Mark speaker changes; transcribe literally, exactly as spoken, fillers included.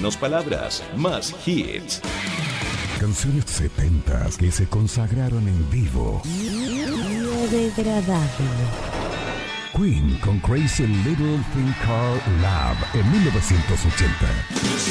Speaker 1: Menos palabras, más hits.
Speaker 2: Canciones setentas que se consagraron en vivo.
Speaker 3: Biodegradable.
Speaker 2: Queen con Crazy Little Thing Called Love en mil novecientos ochenta.